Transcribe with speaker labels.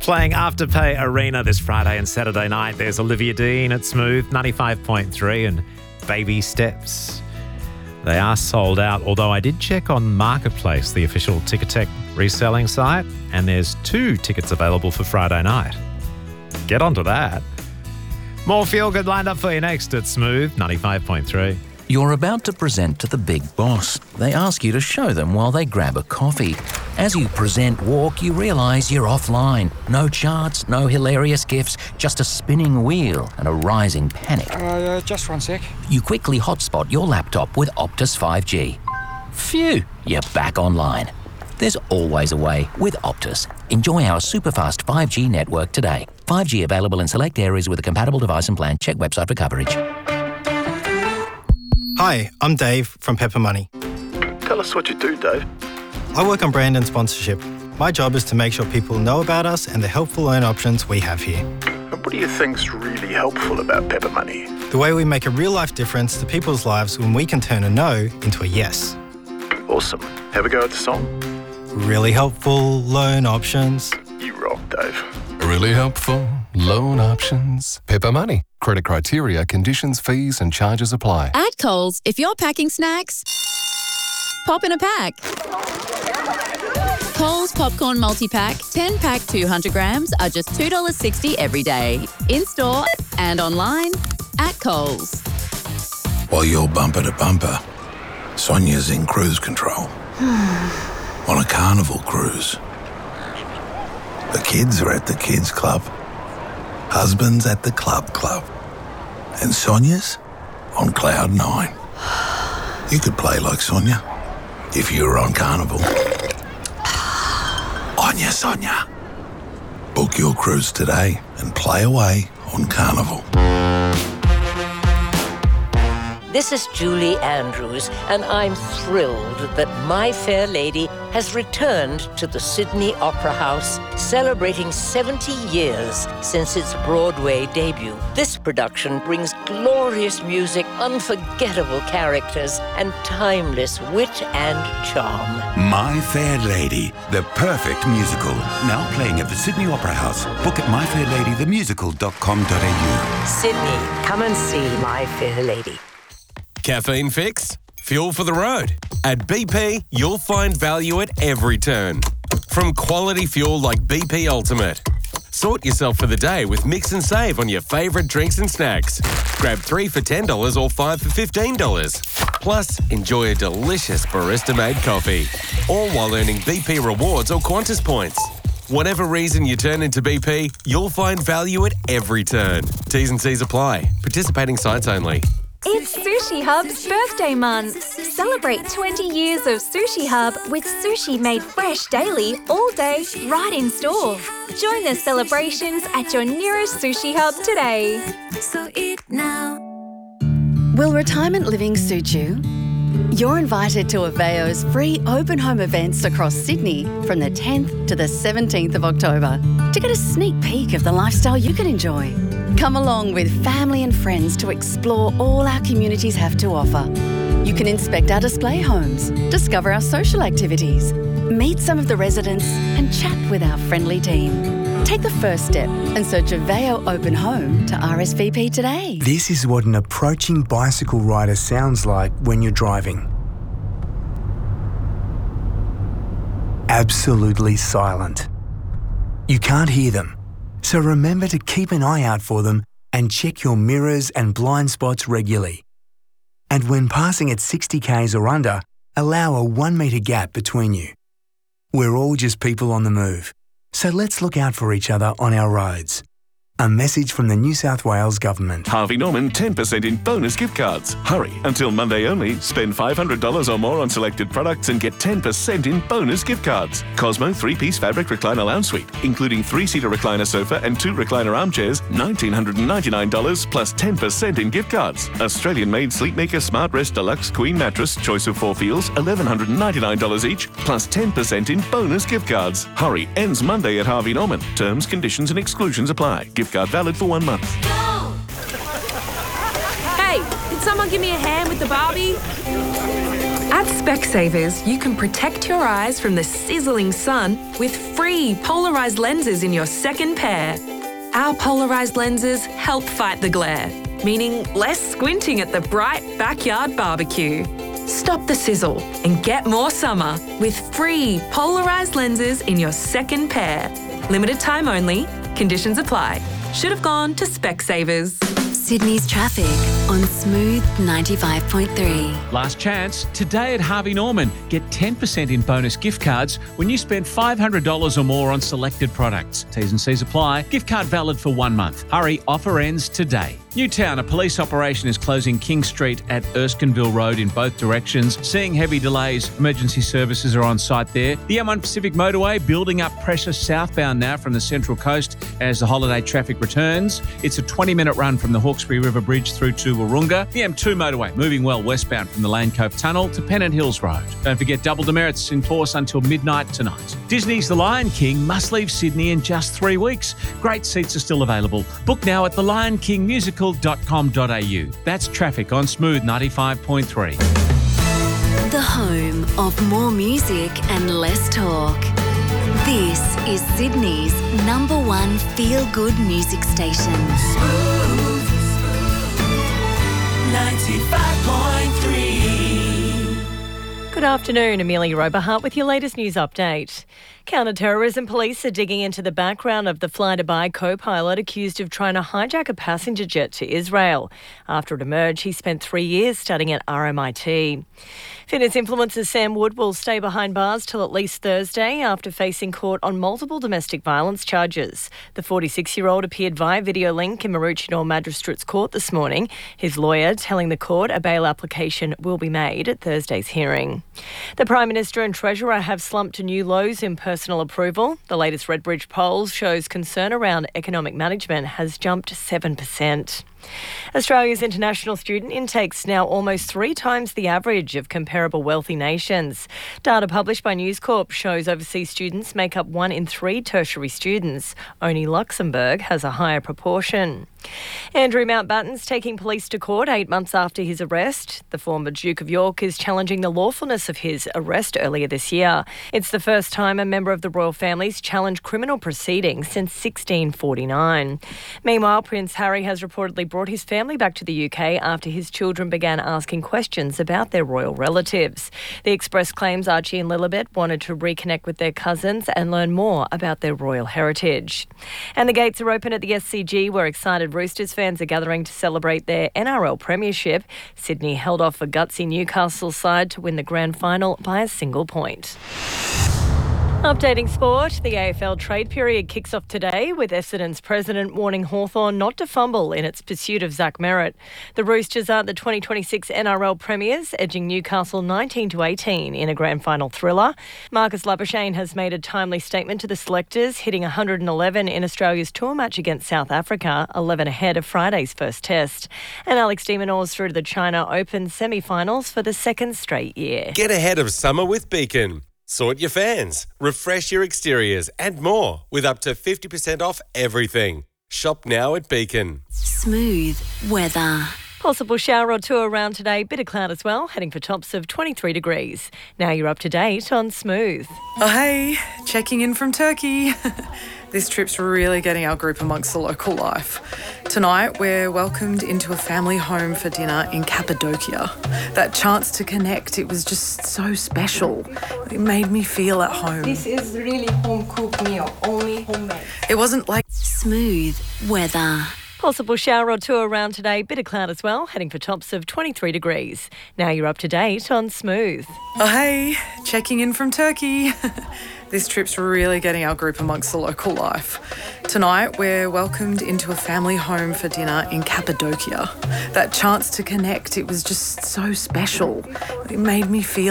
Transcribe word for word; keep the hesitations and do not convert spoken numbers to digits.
Speaker 1: Playing Afterpay Arena this Friday and Saturday night. There's Olivia Dean at Smooth, ninety-five point three, and Baby Steps. They are sold out, although I did check on Marketplace, the official Ticketek reselling site, and there's two tickets available for Friday night. Get onto that. More Feel Good lined up for you next at Smooth, ninety-five point three.
Speaker 2: You're about to present to the big boss. They ask you to show them while they grab a coffee. As you present walk, you realise you're offline. No charts, no hilarious gifs, just a spinning wheel and a rising panic.
Speaker 3: Uh, just one sec.
Speaker 2: You quickly hotspot your laptop with Optus five G. Phew, you're back online. There's always a way with Optus. Enjoy our superfast five G network today. five G available in select areas with a compatible device and plan. Check website for coverage.
Speaker 4: Hi, I'm Dave from Pepper Money.
Speaker 5: Tell us what you do, Dave.
Speaker 4: I work on brand and sponsorship. My job is to make sure people know about us and the helpful loan options we have here.
Speaker 5: And what do you think's really helpful about Pepper Money?
Speaker 4: The way we make a real-life difference to people's lives when we can turn a no into a yes.
Speaker 5: Awesome. Have a go at the song?
Speaker 4: Really helpful loan options.
Speaker 5: You rock, Dave.
Speaker 6: Really helpful loan options. Pepper Money. Credit criteria, conditions, fees and charges apply.
Speaker 7: At Coles, if you're packing snacks, pop in a pack. Coles Popcorn Multi-Pack, ten pack two hundred grams are just two dollars sixty every day. In-store and online at Coles.
Speaker 8: While you're bumper to bumper, Sonia's in cruise control. On a carnival cruise. The kids are at the kids club. Husband's at the club club. And Sonia's on cloud nine. You could play like Sonia if you were on Carnival. Onya Sonia. Book your cruise today and play away on Carnival.
Speaker 9: This is Julie Andrews, and I'm thrilled that My Fair Lady has returned to the Sydney Opera House, celebrating seventy years since its Broadway debut. This production brings glorious music, unforgettable characters, and timeless wit and charm.
Speaker 10: My Fair Lady, the perfect musical. Now playing at the Sydney Opera House. Book at my fair lady the musical dot com dot a u.
Speaker 9: Sydney, come and see My Fair Lady.
Speaker 11: Caffeine fix? Fuel for the road. At B P, you'll find value at every turn. From quality fuel like B P Ultimate. Sort yourself for the day with Mix and Save on your favourite drinks and snacks. Grab three for ten dollars or five for fifteen dollars. Plus, enjoy a delicious barista-made coffee. All while earning B P rewards or Qantas points. Whatever reason you turn into B P, you'll find value at every turn. T's and C's apply. Participating sites only.
Speaker 12: It's Sushi Hub's birthday month. Celebrate twenty years of Sushi Hub with sushi made fresh daily, all day, right in store. Join the celebrations at your nearest Sushi Hub today.
Speaker 13: So eat now.
Speaker 14: Will retirement living suit you? You're invited to Aveo's free open home events across Sydney from the tenth to the seventeenth of October to get a sneak peek of the lifestyle you can enjoy. Come along with family and friends to explore all our communities have to offer. You can inspect our display homes, discover our social activities, meet some of the residents and chat with our friendly team. Take the first step and search Aveo Open Home to R S V P today.
Speaker 15: This is what an approaching bicycle rider sounds like when you're driving. Absolutely silent. You can't hear them. So remember to keep an eye out for them and check your mirrors and blind spots regularly. And when passing at sixty kays or under, allow a one metre gap between you. We're all just people on the move, so let's look out for each other on our roads. A message from the New South Wales Government.
Speaker 16: Harvey Norman ten percent in bonus gift cards. Hurry, until Monday only. Spend five hundred dollars or more on selected products and get ten percent in bonus gift cards. Cosmo three-piece fabric recliner lounge suite, including three-seater recliner sofa and two recliner armchairs, one thousand nine hundred ninety-nine dollars plus ten percent in gift cards. Australian-made Sleepmaker Smart Rest Deluxe Queen Mattress, choice of four feels, one thousand one hundred ninety-nine dollars each, plus ten percent in bonus gift cards. Hurry, ends Monday at Harvey Norman. Terms, conditions and exclusions apply. Gift card valid for one month.
Speaker 17: Hey, can someone give me a hand with the Barbie?
Speaker 3: At Specsavers, you can protect your eyes from the sizzling sun with free polarised lenses in your second pair. Our polarised lenses help fight the glare, meaning less squinting at the bright backyard barbecue. Stop the sizzle and get more summer with free polarised lenses in your second pair. Limited time only. Conditions apply. Should have gone to Specsavers.
Speaker 13: Sydney's traffic on Smooth ninety-five point three.
Speaker 17: Last chance, today at Harvey Norman. Get ten percent in bonus gift cards when you spend five hundred dollars or more on selected products. T's and C's apply. Gift card valid for one month. Hurry, offer ends today. Newtown, a police operation is closing King Street at Erskineville Road in both directions. Seeing heavy delays, emergency services are on site there. The M one Pacific Motorway building up pressure southbound now from the Central Coast as the holiday traffic returns. It's a twenty minute run from the Hawkesbury River Bridge through to Wahroonga. The M two Motorway moving well westbound from the Lane Cove Tunnel to Pennant Hills Road. Don't forget double demerits in force until midnight tonight. Disney's The Lion King must leave Sydney in just three weeks. Great seats are still available. Book now at the lion king musical dot com dot a u. That's traffic on Smooth ninety-five point three.
Speaker 13: The home of more music and less talk. This is Sydney's number one feel-good music station.
Speaker 18: Smooth ninety-five point three.
Speaker 19: Good afternoon, Amelia Oberhart with your latest news update. Counter-terrorism police are digging into the background of the fly-Dubai co-pilot accused of trying to hijack a passenger jet to Israel. After it emerged, he spent three years studying at R M I T. Fitness influencer Sam Wood will stay behind bars till at least Thursday after facing court on multiple domestic violence charges. The forty-six-year-old appeared via video link in Maroochydore Magistrates Court this morning. His lawyer telling the court a bail application will be made at Thursday's hearing. The Prime Minister and Treasurer have slumped to new lows in personal approval. The latest Redbridge poll shows concern around economic management has jumped seven percent. Australia's international student intake's now almost three times the average of comparable wealthy nations. Data published by News Corp shows overseas students make up one in three tertiary students. Only Luxembourg has a higher proportion. Andrew Mountbatten's taking police to court eight months after his arrest. The former Duke of York is challenging the lawfulness of his arrest earlier this year. It's the first time a member of the royal family's challenged criminal proceedings since sixteen forty-nine. Meanwhile, Prince Harry has reportedly brought his family back to the U K after his children began asking questions about their royal relatives. The Express claims Archie and Lilibet wanted to reconnect with their cousins and learn more about their royal heritage. And the gates are open at the S C G, where excited Roosters fans are gathering to celebrate their N R L premiership. Sydney held off a gutsy Newcastle side to win the grand final by a single point. Updating sport, the A F L trade period kicks off today with Essendon's president warning Hawthorn not to fumble in its pursuit of Zach Merritt. The Roosters are the twenty twenty-six N R L premiers, edging Newcastle nineteen to eighteen in a grand final thriller. Marcus Labuschagne has made a timely statement to the selectors, hitting one hundred eleven in Australia's tour match against South Africa, eleven ahead of Friday's first test. And Alex de Minaur's through to the China Open semi-finals for the second straight year.
Speaker 11: Get ahead of summer with Beacon. Sort your fans, refresh your exteriors and more with up to fifty percent off everything. Shop now at Beacon.
Speaker 13: Smooth weather.
Speaker 19: Possible shower or two around today, bit of cloud as well, heading for tops of twenty-three degrees. Now you're up to date on Smooth.
Speaker 20: Oh hey, checking in from Turkey. This trip's really getting our group amongst the local life. Tonight, we're welcomed into a family home for dinner in Cappadocia. That chance to connect, it was just so special. It made me feel at home.
Speaker 21: This is really home-cooked meal, only homemade.
Speaker 20: It wasn't like...
Speaker 13: Smooth weather.
Speaker 19: Possible shower or two around today, bit of cloud as well, heading for tops of twenty-three degrees. Now you're up to date on Smooth.
Speaker 20: Oh hey, checking in from Turkey. This trip's really getting our group amongst the local life. Tonight, we're welcomed into a family home for dinner in Cappadocia. That chance to connect, it was just so special. It made me feel